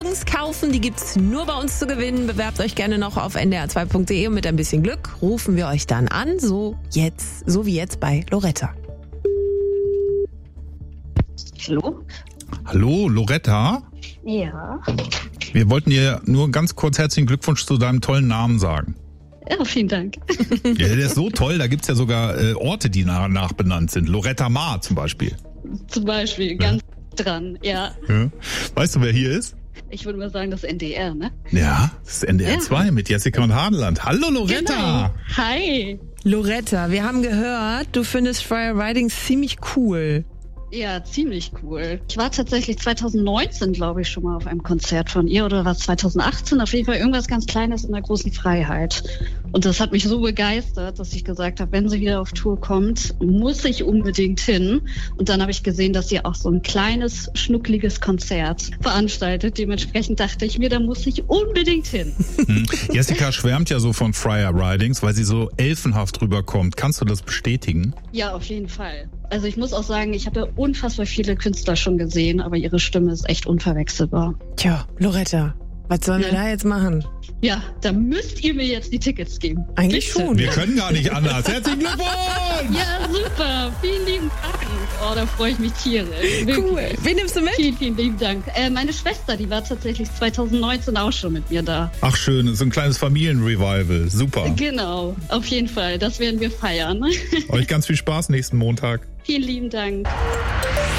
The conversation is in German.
Tickets kaufen. Die gibt's nur bei uns zu gewinnen. Bewerbt euch gerne noch auf ndr2.de und mit ein bisschen Glück rufen wir euch dann an. So wie jetzt bei Loretta. Hallo? Hallo, Loretta? Ja. Wir wollten dir nur ganz kurz herzlichen Glückwunsch zu deinem tollen Namen sagen. Ja, vielen Dank. Ja, der ist so toll, da gibt's ja sogar Orte, die nach benannt sind. Loretta Mar zum Beispiel. Zum Beispiel, ganz dran, ja. Weißt du, wer hier ist? Ich würde mal sagen, das NDR, ne? Ja, das ist NDR 2 mit Jessica und Hadeland. Hallo Loretta! Genau. Hi! Loretta, wir haben gehört, du findest Freya Riding ziemlich cool. Ja, ziemlich cool. Ich war tatsächlich 2019, glaube ich, schon mal auf einem Konzert von ihr oder war es 2018? Auf jeden Fall irgendwas ganz Kleines in der großen Freiheit. Und das hat mich so begeistert, dass ich gesagt habe, wenn sie wieder auf Tour kommt, muss ich unbedingt hin. Und dann habe ich gesehen, dass sie auch so ein kleines, schnuckliges Konzert veranstaltet. Dementsprechend dachte ich mir, da muss ich unbedingt hin. Jessica schwärmt ja so von Freya Ridings, weil sie so elfenhaft rüberkommt. Kannst du das bestätigen? Ja, auf jeden Fall. Also ich muss auch sagen, ich habe unfassbar viele Künstler schon gesehen, aber ihre Stimme ist echt unverwechselbar. Tja, Loretta, was sollen wir da jetzt machen? Ja, da müsst ihr mir jetzt die Tickets geben. Eigentlich Bitte. schon. Wir können gar nicht anders. Herzlichen Glückwunsch! Ja, super. Vielen lieben Dank. Oh, da freue ich mich tierisch. Wirklich. Cool. Wen nimmst du mit? Vielen, vielen lieben Dank. Meine Schwester, die war tatsächlich 2019 auch schon mit mir da. Ach schön, das ist ein kleines Familienrevival. Super. Genau, auf jeden Fall. Das werden wir feiern. Euch ganz viel Spaß nächsten Montag. Vielen lieben Dank.